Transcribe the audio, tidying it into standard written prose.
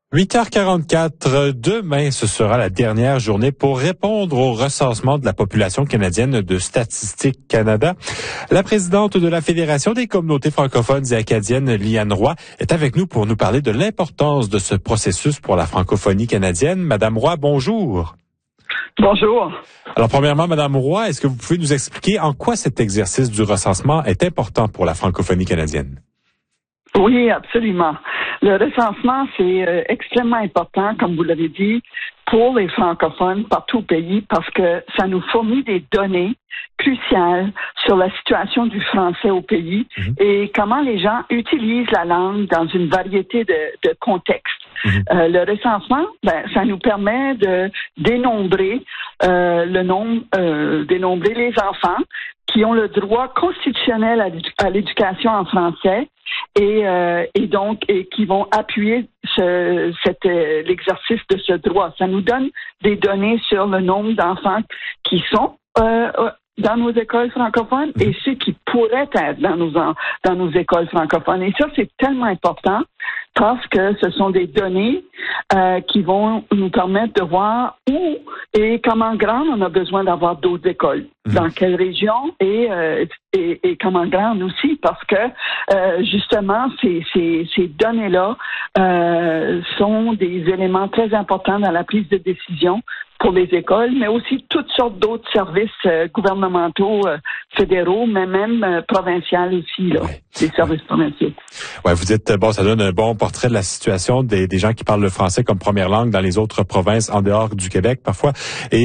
8h44, demain, ce sera la dernière journée pour répondre au recensement de la population canadienne de Statistique Canada. La présidente de la Fédération des communautés francophones et acadiennes, Liane Roy, est avec nous pour nous parler de l'importance de ce processus pour la francophonie canadienne. Madame Roy, bonjour. Bonjour. Alors, premièrement, Madame Roy, est-ce que vous pouvez nous expliquer en quoi cet exercice du recensement est important pour la francophonie canadienne? Oui, absolument. Le recensement, c'est extrêmement important, comme vous l'avez dit, pour les francophones partout au pays parce que ça nous fournit des données cruciales sur la situation du français au pays et comment les gens utilisent la langue dans une variété de contextes. Le recensement, ça nous permet de dénombrer dénombrer les enfants qui ont le droit constitutionnel à l'éducation en français et qui vont appuyer l'exercice de ce droit. Ça nous donne des données sur le nombre d'enfants qui sont dans nos écoles francophones et ceux qui pourraient être dans nos écoles francophones. Et ça, c'est tellement important parce que ce sont des données qui vont nous permettre de voir où et comment grand on a besoin d'avoir d'autres écoles, dans quelle région et comment grand aussi, parce que justement ces données-là sont des éléments très importants dans la prise de décision pour les écoles, mais aussi toutes sortes d'autres services gouvernementaux fédéraux, mais même provinciaux aussi, là, des services provinciaux. Ouais, vous dites, ça donne un bon portrait de la situation des gens qui parlent le français comme première langue dans les autres provinces en dehors du Québec parfois. Et